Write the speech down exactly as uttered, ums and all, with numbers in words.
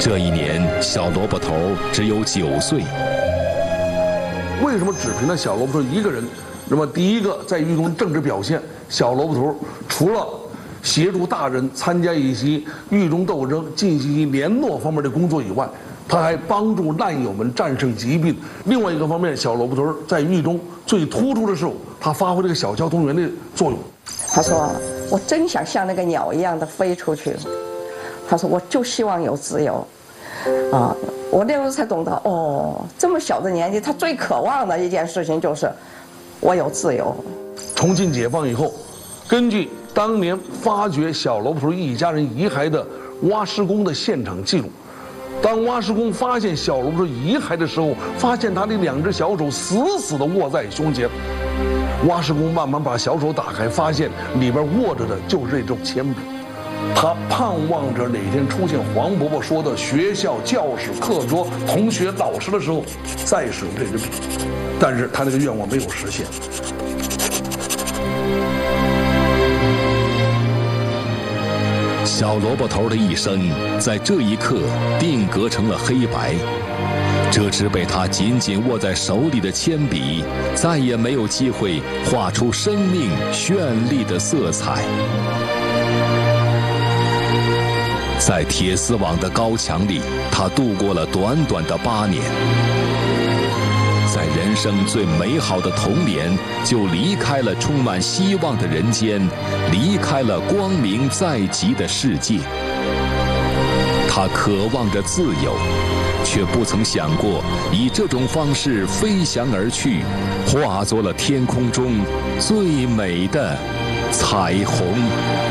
这一年，小萝卜头只有九岁。 为什么只凭着小萝卜头一个人？那么，第一个在狱中政治表现，小萝卜头除了协助大人参加一些狱中斗争、进行一些联络方面的工作以外，他还帮助难友们战胜疾病。另外一个方面，小萝卜头在狱中最突出的是，他发挥这个小交通员的作用。 他说：“我真想像那个鸟一样的飞出去。”他说：“我就希望有自由。”啊，我那时候才懂得，哦，这么小的年纪，他最渴望的一件事情就是我有自由。 重庆解放以后，根据当年发掘小萝卜头一家人遗骸的挖尸工的现场记录，当挖尸工发现小萝卜头遗骸的时候，发现他的两只小手死死地握在胸前。挖尸工慢慢把小手打开，发现里边握着的就是这种铅笔。他盼望着哪天出现黄伯伯说的学校、教室、课桌、同学、老师的时候，再使用这支笔。但是他那个愿望没有实现。 小萝卜头的一生在这一刻定格成了黑白，这支被他紧紧握在手里的铅笔，再也没有机会画出生命绚丽的色彩。在铁丝网的高墙里，他度过了短短的八年。在人生最美好的童年，就离开了充满希望的人间，离开了光明在即的世界。他渴望着自由，却不曾想过以这种方式飞翔而去，化作了天空中最美的彩虹。